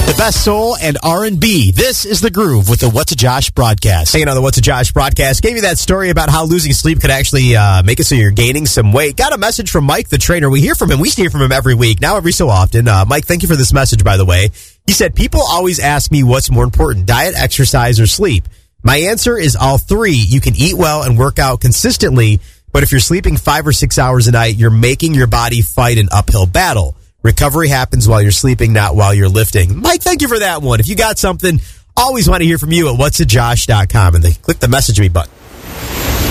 The best soul and R&B. This is The Groove with the What's a Josh broadcast. Hanging on the What's a Josh broadcast. Gave you that story about how losing sleep could actually make it so you're gaining some weight. Got a message from Mike, the trainer. We hear from him. We hear from him every week, now every so often. Mike, thank you for this message, by the way. He said, people always ask me what's more important, diet, exercise, or sleep. My answer is all three. You can eat well and work out consistently, but if you're sleeping 5 or 6 hours a night, you're making your body fight an uphill battle. Recovery happens while you're sleeping, not while you're lifting. Mike, thank you for that one. If you got something, always want to hear from you at whatsajosh.com and then click the message me button.